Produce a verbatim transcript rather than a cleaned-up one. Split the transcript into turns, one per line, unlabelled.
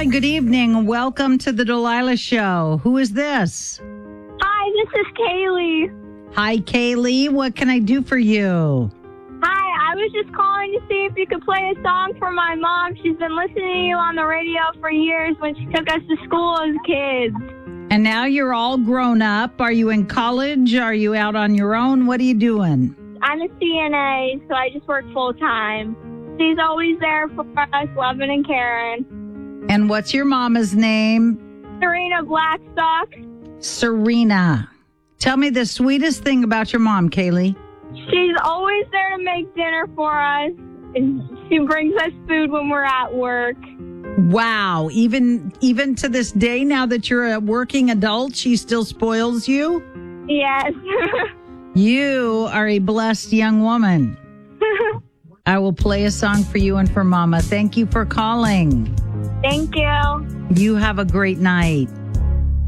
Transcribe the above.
Hi, good evening. Welcome to the Delilah Show. Who is this?
Hi, this is Kaylee.
Hi, Kaylee. What can I do for you?
Hi, I was just calling to see if you could play a song for my mom. She's been listening to you on the radio for years when she took us to school as kids.
And now you're all grown up. Are you in college? Are you out on your own? What are you doing?
I'm a C N A, so I just work full time. She's always there for us, loving and caring.
And what's your mama's name?
Serena Blackstock.
Serena. Tell me the sweetest thing about your mom, Kaylee.
She's always there to make dinner for us, and she brings us food when we're at work.
Wow. Even even to this day, now that you're a working adult, she still spoils you?
Yes.
You are a blessed young woman. I will play a song for you and for Mama. Thank you for calling.
Thank you.
You have a great night.